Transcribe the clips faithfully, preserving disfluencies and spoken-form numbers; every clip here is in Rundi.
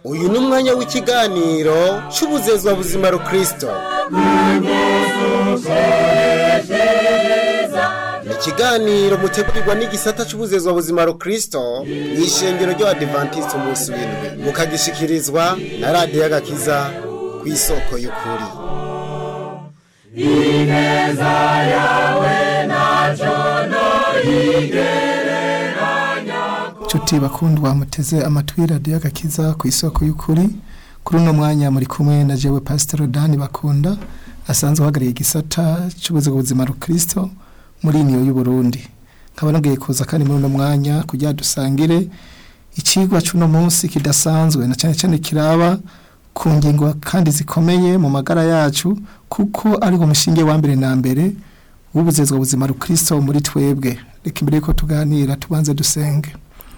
uyu ni umwanya w'ikiganiro cy'ubuzezwa buzima rukristo. Ni ikiganiro mutegurirwa n'igisata cy'ubuzezwa buzima rukristo n'ishengero ry'Abadventiste umunsi w'indwi, mukagishikirizwa na radiyo y'agakiza ku isoko y'ukuri. Ineza yawe naco noyigereranya. Nshuti bakundwa muteze amatwi radiyo y'agakiza ku isoko y'ukuri. Kuri uno mwanya muri kumwe na jewe Pastor Dani Bakunda, asanzwe uhagarariye igisata cy'ubuzezwa buzima rukristo muri niyo y'u Burundi. Nkaba nongeye kuza kandi muri uno mwanya kugira dusangire ikigwa cy'uno munsi kidasanzwe, na cyane cyane kiraba ku ngingo kandi zikomeye mu magara yacu, kuko ari go mushinge wa mbere na mbere w'ubuzezwa buzima rukristo muri twebwe. Reka imbere ko tuganira tubanze dusenge.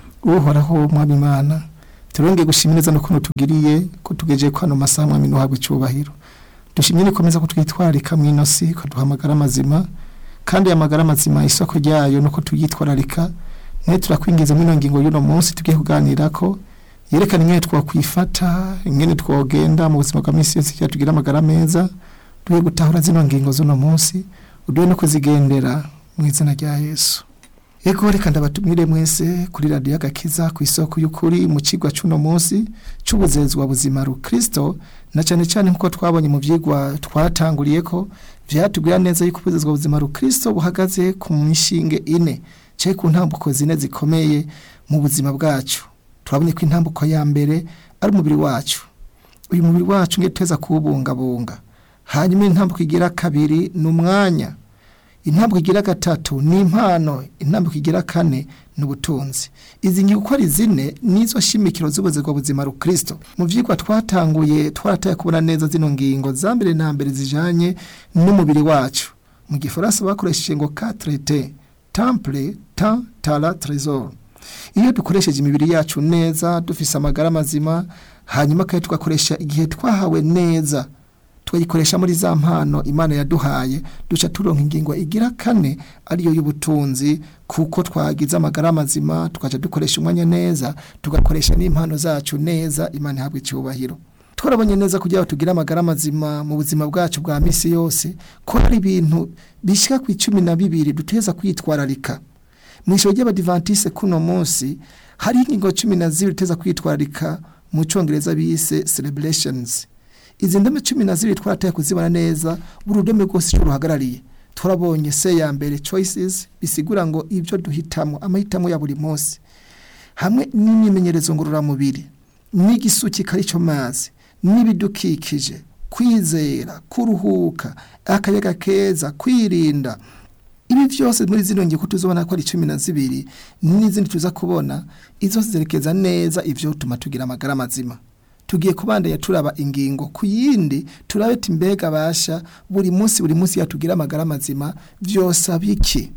Uhoraho mwami Imana, turongeye gushimiriza no kuno tugiriye ko tugeje kwano masaha mwami no habwe cyubahiro. Dushimye nikomeza kutwitwarika mwinosi ko duhamagara amazima, kandi amagara mazima isoko ryayo nuko tuyitwararika. Ne turakwingiza muri ngingo y'uno munsi tugiye kuganira ko yerekana ingene twakwifata, ingene twogenda mu buzima bwa misi yose cyatugira tugira amagara meza. Duhe gutahura zino ngingo z'uno munsi, uduhe no kuzigendera mu izina rya Yesu. Ego reka ndabatumire mwese kuri radiyo y'agakiza ku isoko y'ukuri mu kigwa cy'uno munsi cy'ubuzezwa buzima rukristo, na cyane cyane nkuko twabonye mu vyigwa twatanguriye ko vyatubwira neza yuko ubuzezwa buzima rukristo buhagaze ku mishinge ine, cye ku ntambuko zine zikomeye mu buzima bwacu. Twabonye ko intambuko ya mbere ari umubiri wacu. Uyu mubiri wacu nge tweza kubungabunga. Hanyuma intambuko igira kabiri ni umwanya. Intambuko igira gatatu ni impano. Intambuko igira kane ni ubutunzi. Izi ngingo uko ari zine nizo shimikiro z'ubuzezwa buzima rukristo. Mu vyigwa twatanguye twarataye kubona neza zino ngingo za mbere na mbere zijanye n'umubiri wacu. Mu Gifaransa bakoresheje ngo quatre T: temple, temps, talent, trésor. Iyo dukoresheje imibiri yacu neza, dufise amagara mazima, hanyuma kandi tugakoresha igihe twahawe neza, twayikoresha muri za mpano Imana yaduhaye, duca turonka ingingo igira kane ariyo y'ubutunzi, kuko twagize amagara mazima tukaca dukoresha umwanya neza, tugakoresha n'impano zacu neza. Imana ihabwe cyubahiro. Twarabonye neza kugira tugira amagara mazima mu buzima bwacu bwa misi yose, ko ari ibintu bishika ku icumi na bibiri duteza kwitwararika. Mwisho ry'Abadventiste kuno munsi hari ingingo cumi na zibiri teza kwitwararika mu Cyongereza bise celebrations. Izi ndome cumi na zibiri twarataye kuzibana neza burudome rwose cyo ruhagarariye. Turabonye se ya mbere choices, bisigura ngo ibyo duhitamo, amahitamo ya buri munsi, hamwe n'imyimenyerezo ngorora mubiri, n'igisuki karico mazi, n'ibidukikije, kwizera, kuruhuka, akayaga keza, kwirinda. Ibi byose muri zino ngingo tuzobona ko ari cumi na zibiri, n'izindi tuza kubona izo zerekeza neza ivyo tuma tugira amagara mazima. Tugiye kubandanya turaba ingingo ku yindi, turabe timbega basha buri munsi buri munsi yatugira amagara mazima vyose abiki.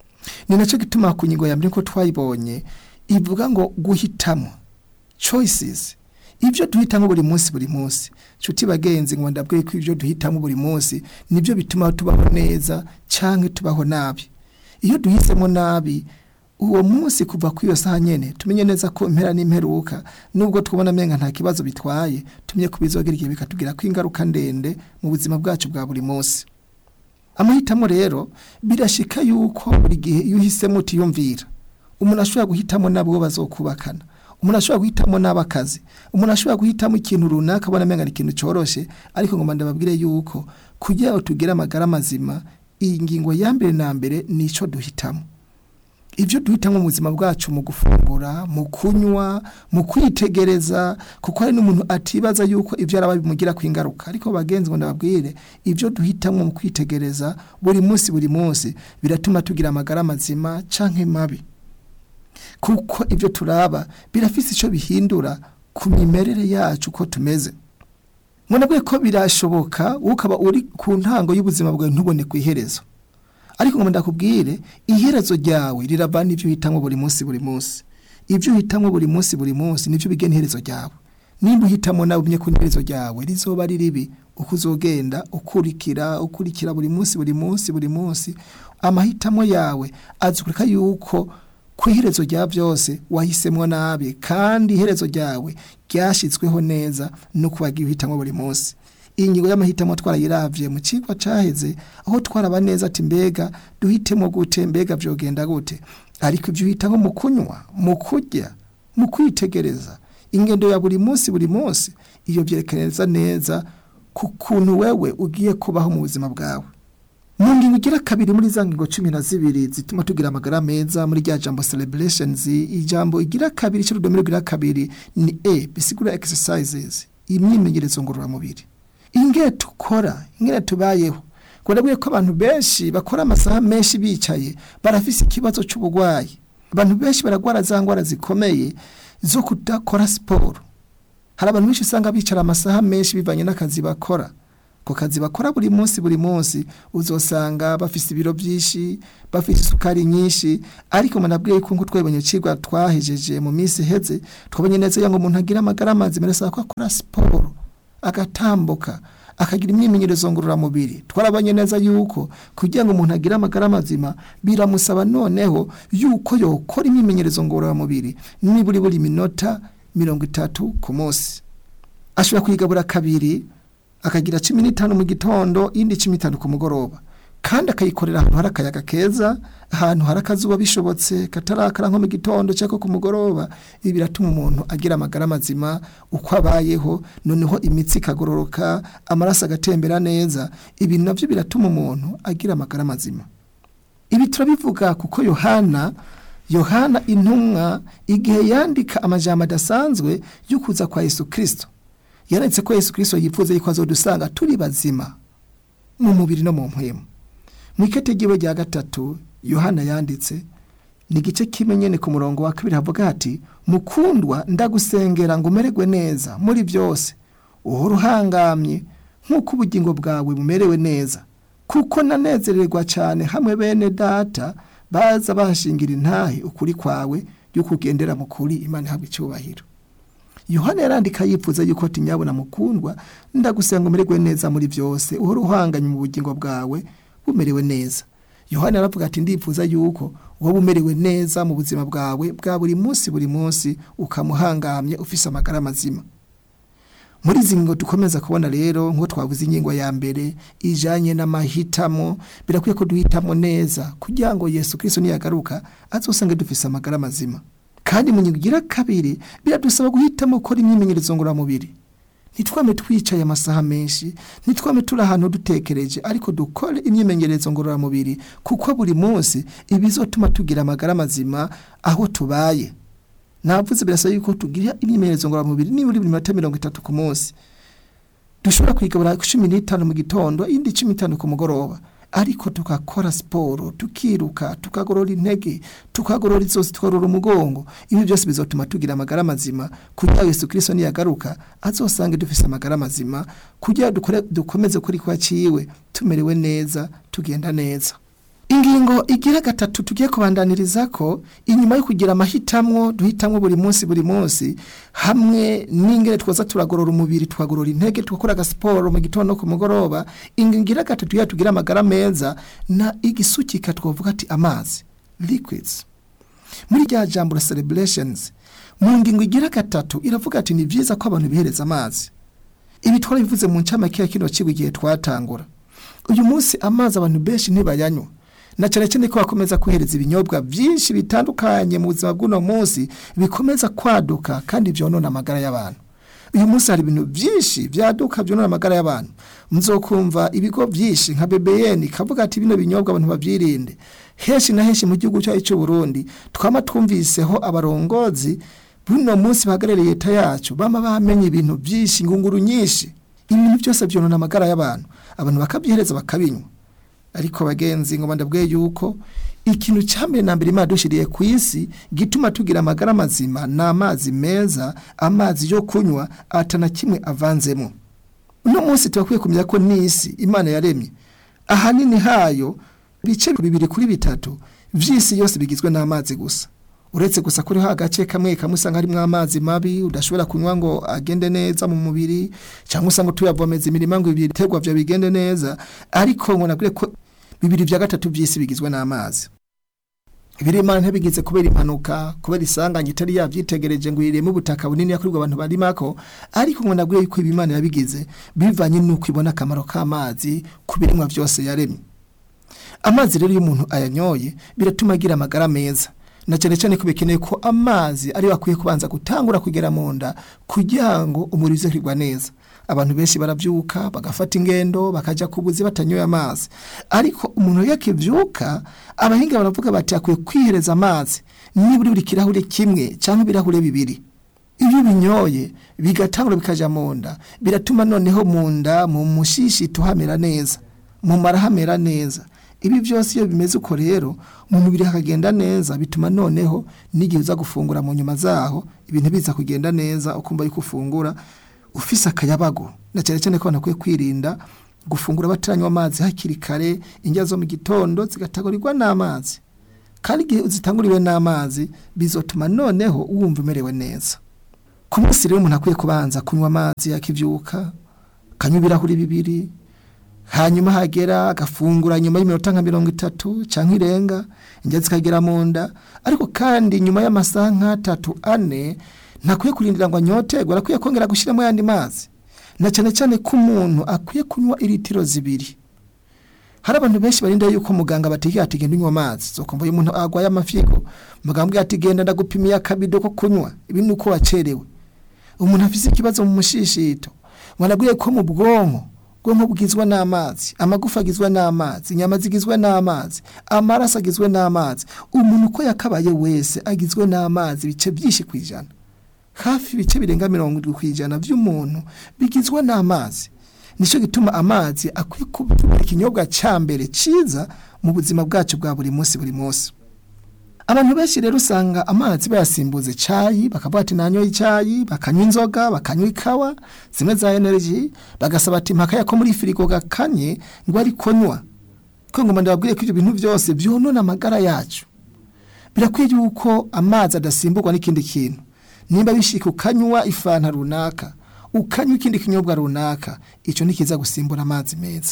Ni naco gituma ku ngingo ya mbere ko twayibonye ivuga ngo guhitamo, choices. Ibyo duhitamo buri munsi buri munsi, cuti bagenzi ngo ndabwiye ko ibyo duhitamo buri munsi nibyo bituma tubaho neza canke tubaho nabi. Iyo duhisemo nabi, uwo munsi kuva ku iyo saha nyene tumenye neza ko impera n'imperuka, nubwo twubona menga nta kibazo bitwaye, tumye kubizogera igihe bikatugira ko ingaruka ndende mu buzima bwacu bwa buri munsi. Amahitamo rero birashika yuko buri gihe iyo uhisemo utiyumvira. Umuntu ashobora guhitamo nabo bazokubakana, umuntu ashobora guhitamo n'abakazi, umuntu ashobora guhitamo ikintu runaka abona menga ni ikintu coroshe, ariko ngo ndababwire yuko kugira ngo tugire amagara mazima, iyi ngingo ya mbere na mbere nico duhitamo. Ibyo duhitamo mu buzima bwacu, mu gufungura, mu kunywa, mu kwitegereza, kuko hari n'umuntu atibaza yuko ibyo araba bimugira ku ingaruka. Ariko bagenzi ngo ndababwire, ibyo duhitamo mu kwitegereza buri munsi buri munsi biratuma tugira amagara mazima canke mabi, kuko ibyo turaba birafise ico bihindura ku mimerere yacu ko tumeze. Mwanabwiye ko birashoboka ukaba uri ku ntango y'ubuzima bwawe ntubone ku iherezo, ariko ngo ndakubwire iherezo ryawe riravana ivyo hitamo buri munsi buri munsi. Ivyo hitamo buri munsi buri munsi nivyo bigena iherezo ryawe. Nimba uhitamo nawe umye ku iherezo ryawe rizoba riribi, uko uzogenda ukurikira ukurikira buri munsi buri munsi buri munsi, amahitamo yawe azukurika yuko ku iherezo rya byose wahisemwo nabi kandi iherezo ryawe ryashitsweho neza no kubagira uhitamo buri munsi. Ingingo y'amahitamo twarayiravye mu cigwa caheze aho twaraba neza ati mbega duhitemo gute, mbega vyogenda gute. Ariko ibyo uhitamo mu kunywa, mu kurya, mu kwitegereza ingendo ya buri munsi buri munsi, iyo byerekaneza neza ku kuntu wewe ugiye kubaho mu buzima bwawe. Mu ngingo igira kabiri muri za ngingo cumi na zibiri zituma tugira amagara meza muri rya jambo celebrations, ijambo igira kabiri cy'urudome igira kabiri ni e bisigura exercises, imyimenyerezo ngororamubiri. Ingene tukora, ingene tubayeho. Kurabwiye ko abantu benshi bakora amasaha menshi bicaye barafise ikibazo cy'ubugwayi. Abantu benshi baragwara za ngwara zikomeye zo kudakora siporo. Hari abantu benshi usanga bicara amasaha menshi bivanye n'akazi bakora. Ko kazi bakora buri munsi buri munsi uzosanga bafise ibiro byinshi, bafise isukari nyinshi, ariko manabwiye ko twebonye cigwa twahejeje mu minsi heze twabonye neza yango umuntu agira amagara mazima meresa ko akora siporo, agatambuka, akagira imyimenyerezo ngororamubiri. Twarabonye neza yuko kugira ngo umuntu agira amagara mazima biramusaba noneho yuko yokora imyimenyerezo ngororamubiri niburi buri minota mirongo itatu ku munsi. Ashobora kwigabura kabiri akagira cumi n'itanu mu gitondo indi cumi n'itanu ku mugoroba, kandi akayikorera ahantu hari akayaga keza, ahantu hari akazuba bishobotse katarakara nko mu gitondo cyangwa ku mugoroba. Ibi biratuma umuntu agira amagara mazima uko abayeho, noneho imitsi ikagororoka, amaraso agatembera neza. Ibi navyo biratuma umuntu agira amagara mazima. Ibi turabivuga kuko Yohana Yohana intumwa igihe yandika amajambo adasanzwe y'ukuza kwa Yesu Kristo, yaretse ko Yesu Kristo yifuza yuko azodusanga turi bazima mu mubiri no mu mpwemu. Mu iketegiwe rya gatatu Yohana yanditse ni gice kimenyene ku murongo wa kabiri havuga ati, mukundwa ndagusengera ngo umererwe neza muri byose, uhora uhangamye nk'uko ubugingo bwawe bumerewe neza, kuko nanezererwa cyane hamwe bene data baza bashingira intahe ukuri kwawe yo kugendera mu kuri. Imana ihabwe icyubahiro. Yohana yarandika yifuza yuko ati, nyabona mukundwa ndagusenga umererwe neza muri byose, uhora uhanganye mu bugingo bwawe bumerewe neza. Yohana aravuga ati, ndifuza yuko wowe umerewe neza mu buzima bwawe bwa buri munsi buri munsi, ukamuhangamye ufise amagara mazima. Muri zingo dukomeza kubona rero nko twavuze ingingo ya mbere ijanye n'amahitamo, birakwiye ko duhitamo neza kugira ngo Yesu Kristo niyagaruka azosange dufise amagara mazima. Kandi mu ngingo igira kabiri biradusaba guhitamo gukora imyimenyerezo ngororamubiri. Nitwame twicaye amasaha menshi, nitwame turi ahantu dutekereje, ariko dukore imyimenyerezo ngororamubiri kuko buri munsi ibizotuma tugira amagara mazima aho tubaye. Navuze birasaba yuko tugira imyimenyerezo ngororamubiri niburi buri minota mirongo itatu ku munsi. Dushobora kwigabura cumi n'itanu mu gitondo indi cumi n'itanu ku mugoroba, ariko tukakora siporo, tukiruka, tukagorora intege, tukagorora izosi, tukagorora umugongo. Ibi byose bizotuma tugira amagara mazima kugira Yesu Kristo niyagaruka azosange dufise amagara mazima, kugira dukore dukomeze kuri kwa ciwe tumerewe neza, tugenda neza. Ingingo igira gatatu tugiye kubandaniriza ko inyuma yo kugira amahitamwo duhitamwo buri munsi buri munsi, hamwe n'ingere twaza turagorora umubiri, twagorora intege, tukakora gasiporo mu gitondo ku mugoroba. Ingingo igira gatatu ya tugira amagara meza na igisukika twavuga ati amazi, liquids. Muri rya jambo la celebrations mu ngingo igira gatatu iravuga ati ni byiza ko abantu bihereza amazi. Ibi twarabivuze mu ncamake ya kino cigwa igihe twatangura. Uyu munsi amazi abantu benshi ntibayanywa, na cyane cyane ko bakomeza kuhereza ibinyobwa byinshi bitandukanye mu buzima bw'uno munsi bikomeza kwaduka kandi byonona amagara y'abantu. Uyu munsi hari ibintu byinshi byaduka byonona amagara y'abantu. Mzokumva ibigo byinshi nka B B N kavuga ati bino binyobwa abantu bavyirinde. Henshi na henshi mu gihugu cyacu cy'u Burundi twama twumviseho abarongozi buno munsi bahagarariye leta yacu bama bamenye ibintu byinshi, ngunguru nyinshi. Ibintu byose byonona amagara y'abantu, abantu bakabyihereza bakabinywa. Ariko bagenzi ngo bandabwiye yuko ikintu cyambere na mbere Imana dushiriye ku isi gituma tugira amagara mazima na amazi meza, amazi yo kunywa atana kimwe avanzemo. Uno munsi twakwiye kumenya ko n'isi Imana yaremye ahanini hayo bice bibiri kuri bitatu vy'isi yose bigizwe n'amazi gusa. Uretse gusa kuri ha gace kamwe kamusanga harimo amazi mabi udashobora kunywa ngo agende neza mu mubiri, cyangwa usanga tuyavomeza imirima ngo ibiterwa byo bigende neza, ariko ngo nabwire ko bibiri vya gatatu by'isi bigizwe n'amazi. ibirima ntibigize kubera impanuka kubera isanganya itari yavyitegereje ngo ireme ubutaka bunini yakurirwa abantu barimako ariko ngo nabwiye yuko ibimana yabigize bivanye nuko ibona akamaro k'amazi kubirimwa byose yaremye. Amazi rero iyo umuntu ayanyoye biratuma agira amagara meza, na cyane cyane ko bikeneye ko amazi ari akwiye kubanza gutangura kugera mu nda kugira ngo umubiri uze kwirwa neza. Abantu benshi baravyuka bagafata ingendo bakaja kubuzi batanyoye amazi, ariko umuntu yakivyuka abahinga baravuga bati akwiye kwihereza amazi niburi buri kirahure kimwe cyangwa ibirahure bibiri. Ibyo binyoye bigatangura bikaja mu nda biratuma noneho mu nda mu mushishi tuhamera neza, mu mara hamera neza. Ibi byose iyo bimeze uko rero mu mubiri hakagenda neza bituma noneho n'igihe uza gufungura mu nyuma zaho ibintu biza kugenda neza ukumva yuko ufungura ufise akayabago. Na cyane cyane ko nakwiye kwirinda gufungura bataranywa amazi hakiri kare, indya zo mu gitondo zigatagurirwa n'amazi, kandi igihe uzitanguriwe n'amazi bizotuma noneho uwumva umerewe neza. Ku munsi rero umuntu akwiye kubanza kunywa amazi yakivyuka, kanywa ibirahuri bibiri, hanyuma hagera agafungura nyuma y'iminota nka mirongo itatu canke irenga indya zikagera mu nda. Ariko kandi nyuma y'amasaha nk'atatu ane ntakwiye kurindira ngo anyotegwe, arakwiye kongera gushiramo yandi mazi, na cyane cyane ko umuntu akwiye kunywa iritiro zibiri. Hari abantu benshi barinda yuko muganga bategeka ati genda unywa amazi, zokumva uyu muntu agwaye amafigo muganga ati genda ndagupimiye akabido ko kunywa, ibi nuko wacerewe. Umuntu afise ikibazo mu mushishito mwanabwiye ko mu bwonko bwonko bugizwe n'amazi, amagufa agizwe n'amazi, inyama zigizwe n'amazi, amaraso agizwe n'amazi. Umuntu uko yakabaye wese agizwe n'amazi bice byinshi kwijana, hafi bice birenga mirongo irindwi kwijana by'umuntu bigizwe n'amazi. Nico gituma amazi akwiye kuba ikinyobwa cyambere ciza mu buzima bwacu bwa buri munsi buri munsi. Abantu benshi rero usanga amazi bayasimbuze cyayi, bakavuga ati nanyoye icyayi, bakanywa inzoga, bakanywa ikawa zimwe za energy, bagasaba ati mpaka yako muri firigo gakanye ngo ari konywa. Ko ngo ndababwiye ko ibyo bintu byose byonona amagara yacu. Birakwiye yuko amazi adasimburwa n'ikindi kintu. Nimba bishika ukanywa ifanta runaka, ukanywa ikindi kinyobwa runaka, ico nikiza gusimbura amazi meza.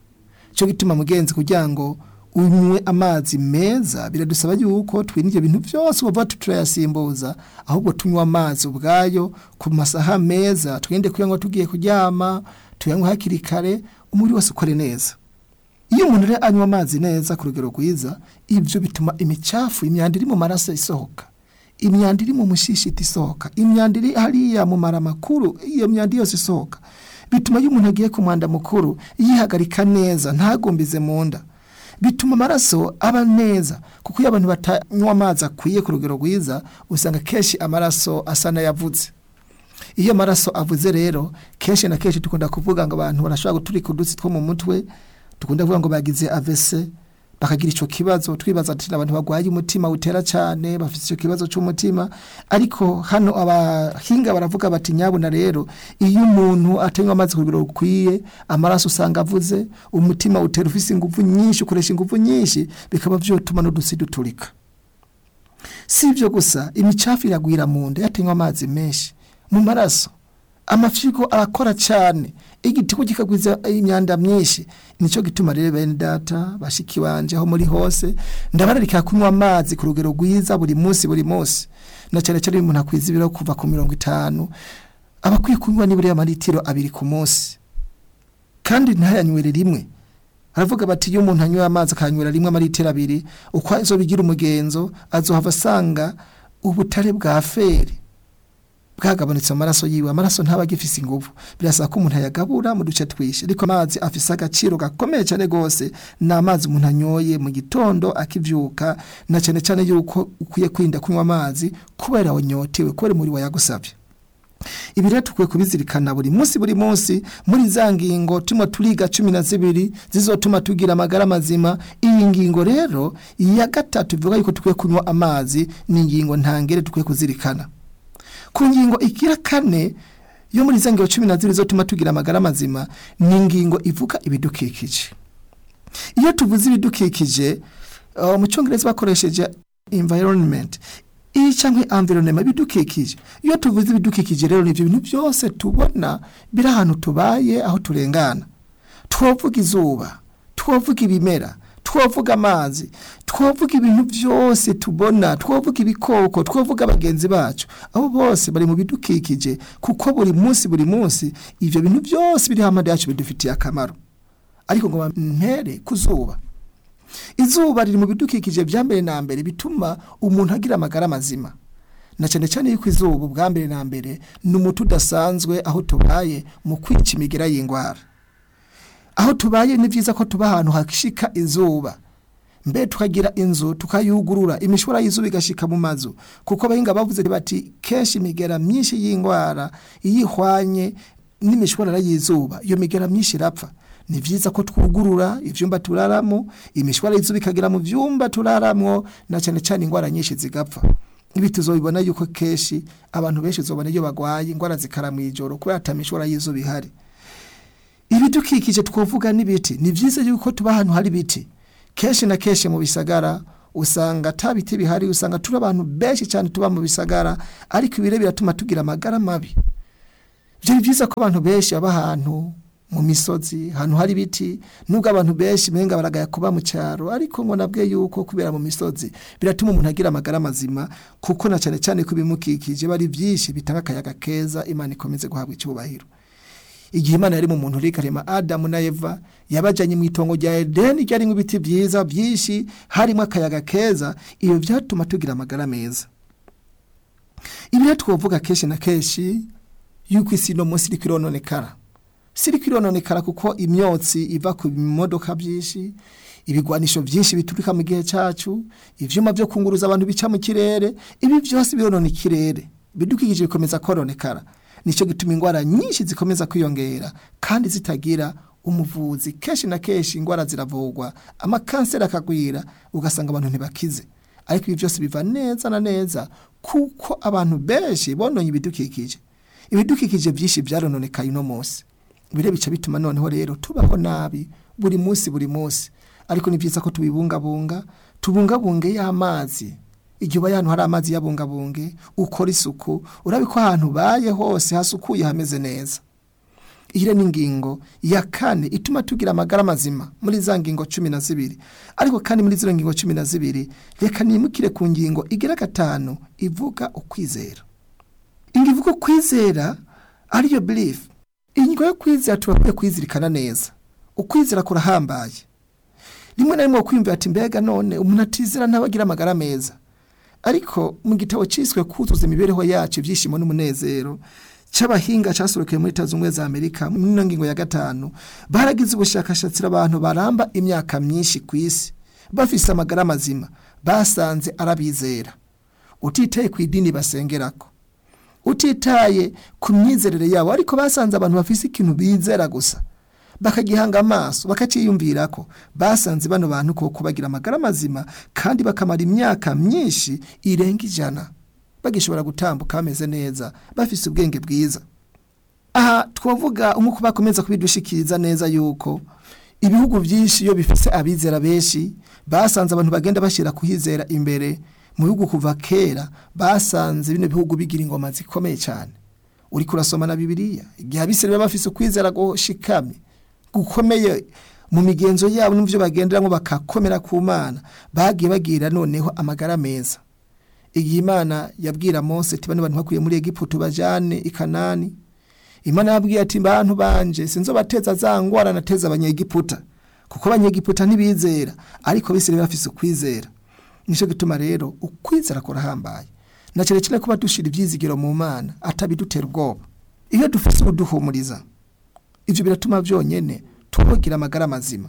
Cyo gituma mugenzi kugira ngo unywe amazi meza biradusaba yuko twinije bintu byose uva turayasimbuza, ahubwo tunywa amazi ubwayo ku masaha meza, twende kuyanywa tugiye kuryama, tuyanywa hakiri kare, umubiri wose ukore neza. Iyo umuntu rero anywa amazi neza ku rugero rwiza, ibyo bituma imicafu, imyanda iri mu maraso isohoka, imyanda iri mu mushishiti isohoka, imyanda iri hariya mu mara makuru, iyo myanda yose isohoka. Bituma iyo umuntu agiye ku mwanda mukuru yihagarika neza, ntagombize mu nda. Bituma amaraso aba neza, kuko iyo abantu batanywa amazi akwiye ku rugero rwiza usanga kenshi amaraso asa n'ayavuze. Iyo amaraso avuze rero kenshi na kenshi tukunda kuvuga ngo abantu barashobora guturika udutsi two mu mutwe, tukunda kuvuga ngo bagize A V C, bakagira ico kibazo. Twibaza ati abantu bagwaye umutima utera cyane bafite ico kibazo cy'umutima, ariko hano abahinga baravuga bati nyabuna rero iyo umuntu atanywa amazi ku rugero rukwiye amaraso usanga avuze, umutima utera ufise ingufu nyinshi, ukoresha ingufu nyinshi, bikaba vyotuma no dusi duturika. Sivyo gusa imicafu iragwira mu nda yatanywa amazi menshi mu maraso, amafigo arakora cyane, igitiko kikagwiza imyanda myinshi. Nico gituma rero bene data bashiki wanje aho muri hose ndabararika kunywa amazi ku rugero rwiza buri munsi buri munsi, na cyane cyane umuntu akwiza ibiro kuva ku mirongo itanu abakwiye kunywa nibure amaritiro abiri ku munsi, kandi ntayanywere rimwe. Aravuga bati iyo umuntu anywa amazi akanywera rimwe amaritiro abiri, uko azobigira umugenzo azohava asanga ubutare bwa feri bwagabanutse amaraso yiwe, amaraso ntaba gifise ingufu. Birasaba ko umuntu ayagabura mu duce twishe, ariko amazi afise agaciro gakomeye cyane gose. Na amazi umuntu anyoye mu gitondo akivyuka, na cyane cyane yuko ukwiye kwinda kunywa amazi kubera wanyotewe, kubera muri wayagusabye. Ibi rero tukwiye kubizirikana buri munsi buri munsi muri za ngingo tuma turiga cumi na zibiri zizotuma tugira amagara mazima. Iyi ngingo rero ya gatatu ivuga yuko tukwiye kunywa amazi, ni ngingo ntangere tukwiye kuzirikana. Ku ngingo ikira kane yo muri za ngingo cumi na zibiri zotuma tugira amagara mazima, ni ngingo ivuga ibidukikije. Iyo tuvuze ibidukikije uh, mu Cyongereza bakoresheje environment, iyi cyangwa environment bidukikije. Iyo tuvuze ibidukikije rero ni ibintu byose tubona biri ahantu tubaye, aho turengana. Twovuga izuba, twovuga ibimera, twavuga amazi, twavuga ibintu byose tubona, twavuga ibikoko, twavuga abagenzi bacu, abo bose bari mu bidukikije, kuko buri munsi buri munsi ivyo bintu byose biri hamwe yacu bidufitiye akamaro. Ariko ngo mpere kuzuba, izuba riri mu bidukikije bya mbere na mbere bituma umuntu agira amagara mazima, na cyane cyane yuko izuba bwa mbere na mbere ni umuti udasanzwe aho tubaye mu kwica imigera y'ingwara. Aho tubaye ni byiza ko tuba ahantu hakishika izuba, mbe tukagira inzu tukayugurura imishwara y'izuba igashika mu mazu, kuko abahinga bavuze bati kenshi imigera myinshi y'ingwara iyihwanye n'imishwara y'izuba iyo migera myinshi irapfa. Ni byiza ko twugurura ivyumba turaramo, imishwara y'izuba ikagira mu vyumba turaramo, na cyane cyane ingwara nyinshi zigapfa. Ibi tuzobibona yuko keshi abantu benshi zobona iyo bagwaye ingwara zikara mu ijoro kubera atamishwara y'izuba ihari. Ibidukikije twovuga n'ibiti, ni byiza yuko tuba ahantu hari biti. Keshi na keshi mu bisagara usanga tabiti bihari, usanga turi abantu benshi cyane tuba mu bisagara, ariko ibire biratuma tugira amagara mabi. Byo byiza ko abantu benshi aba ahantu mu misozi, ahantu hari biti, nubwo abantu benshi menga baragaya kuba mu cyaro, ariko ngo nabwe yuko kubera mu misozi biratuma umuntu agira amagara mazima, kuko na cyane cyane kubimukikije bari byinshi bitanga akayaga keza. Imana ikomeze guhabwa icyubahiro. Igihe Imana yari mu muntu rikarema Adamu na Eva, yabajanye mu itongo rya Edeni ryari mu biti byiza byinshi harimo akayaga keza, iyo byatuma tugira amagara meza. Ibi twovuga keshi na keshi yuko isi no munsi rikirononekara, sirikirononekara kuko imyotsi iva ku bimodoka byinshi, ibigwanisho byinshi biturika mu gihe cyacu, ivyuma byo kunguruza abantu bica mu kirere, ibi byose bironona ikirere, bidukikije bikomeza koronekara. Nico gituma ingwara nyinshi zikomeza kwiyongera kandi zitagira umuvuzi. Keshi na keshi ingwara ziravugwa, amakansera akagwira, ugasanga abantu ntibakize. Ariko ibi byose biva neza na neza kuko abantu benshi bononye ibidukikije. Ibidukikije byinshi byarononekaye no munsi. Bire bica bituma noneho rero tubaho nabi buri munsi buri munsi. Ariko ni byiza ko tubibungabunga, tubungabunge y'amazi. Igihe bayantu hari amazi yabungabunge, ukora isuku, urabiko ahantu baye hose hasukuye hameze neza. Ihire n'ingingo ya kane ituma tugira amagara mazima muri za ngingo cumi na zibiri. Ariko kandi muri ziro ngingo cumi na zibiri reka nimukire ku ngingo igira gatanu ivuga ukwizera. Ingivuga ukwizera ariyo belief. Ingingo yo kwizera turakwiye kwizirikana neza. Ukwizera kurahambaye. Rimwe na rimwe kwiyumvira ati mbega none umuntu atizera ntabagira amagara meza. Ariko mu gitabo ciswe kuzuza imibereho yacu ibyishimo n'umunezero cy'abahinga cyasorokeye muri Leta Zunze Ubumwe za Amerika mu ngingo ya gatanu, baragize ubushakashatsi abantu baramba imyaka myinshi ku isi bafise amagara mazima, basanze arabizera. Utitaye ku idini basengerako, utitaye ku myizerere yabo, ariko basanze abantu bafise ikintu bizera gusa, bakagihanga amaso bakaciyumvirako, basanze bano bantu ko kubagira amagara mazima kandi bakamara imyaka myinshi irenga ijana bagishobora gutambuka bameze neza, bafise ubwenge bwiza. Aha twavuga umuko bakomeza kubidushikiriza neza yuko ibihugu byinshi iyo bifise abizera benshi, basanze abantu bagenda bashira kuhizera imbere. Mu bihugu kuva kera basanze bino bihugu bigira ingoma zikomeye cyane. Uri kurasoma na Bibiliya, igihe abisere bafise kwizera go shikame gukomeye mu migenzo yabo n'ivyo bagenderamo bakakomera ku Mana, bagiye bagira noneho amagara meza. Igihe Imana yabwira Mose ati bano bantu bakuye muri Egiputa bajane i Kanani, Imana yabwiye ati bantu banje sinzobateza za ngwara nateza abanyegiputa, kuko abanyegiputa ntibizera, ariko bisire bafise kwizera. Nico gituma rero ukwizera kurahambaye, na cyane cyane kuba dushira ivyizigiro mu Mana atabidutera ubwoba. Iyo dufise uduhumuriza, ivyo biratuma vyonyene tubogira amagara mazima.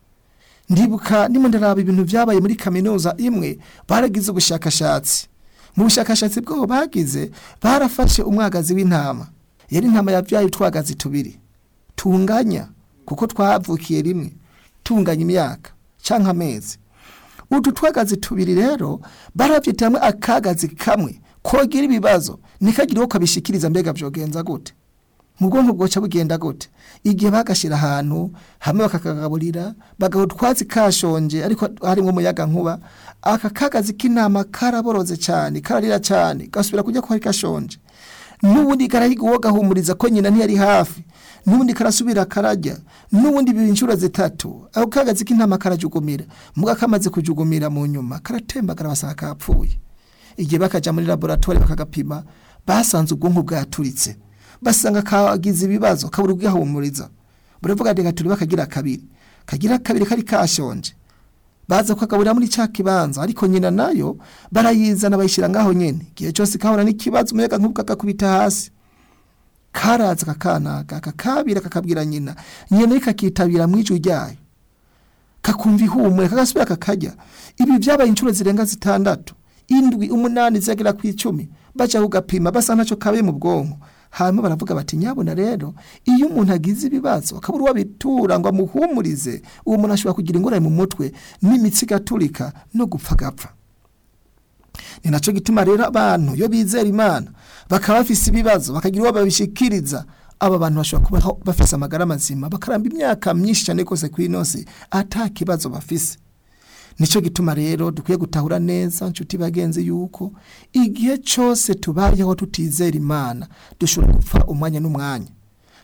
Ndibuka ndimo ndaraba ibintu byabaye muri kaminuza imwe, baragize ubushakashatsi. Mu bushakashatsi bwo bagize, barafashe umwagazi w'intama. Yari intama yavyaye twagazi tubiri. Tunganya kuko twavukiye rimwe, tunganya imyaka canka amezi. Utu twagazi tubiri rero baravyitamwe akagazi kamwe kogira ibibazo, nikagira uko kabishikiriza mbega byogenza gute. Mu bwonko bwoca bugenda gute? Igihe bagashira ahantu hamwe bakakagaburira, bagaho twatsi kashonje ariko harimo umuyaga nkuba, aka kagazi k'intama karaboroze cyane, kararira cyane, gasubira kujya ko hari kashonje. n'ubundi karahiga uwo gahumuriza ko nyina ntiyari hafi, n'ubundi karasubira karajya, n'ubundi binshura zitatu aho kagazi k'intama karajugumira, muga kamaze kujugumira mu nyuma karatemba karabasanga kapfuye. Igihe bakaja muri laboratoire bakagapima basanze ubwonko bwaturitse, basanga kagize ibibazo kabura ubwihumuriza, buravuga ati gaturi bakagira kabiri, kagira kabiri kari kashonje, baza kwagaburira muri ca kibanza, ariko nyina nayo barayizana bayishira ngaho nyene. Igihe cyose kahora n'ikibazo umuyaga nk'ubwo kakubita hasi, karaza kakana kakabira kakabwira nyina, nyina ikakitabira mwijuru ryayo, kakumva ihumure kagasubira kakajya. Ibi byabaye inshuro zirenga zitandatu, indwi, umunani, zagera ku icumi, baca kugapima basa ntaco kabe mu bwonko. Hanyuma baravuga bati nyabona rero iyo umuntu agize ibibazo akabura wabitura ngo amuhumurize, uwo muntu ashobora kugira ingorane mu mutwe n'imitsi gaturika no gupfa gapfa. Ni naco gituma rero abantu yo bizera Imana bakaba bafise ibibazo bakagira uwo babishikiriza, aba bantu bashobora kuba bafise amagara mazima bakaramba imyaka myinshi cyane kose kwinose ata kibazo bafise. Nico gituma rero dukwiye gutahura neza nshuti bagenzi yuko igihe cyose tubayeho tutizera Imana dushobora gupfa umwanya n'umwanya.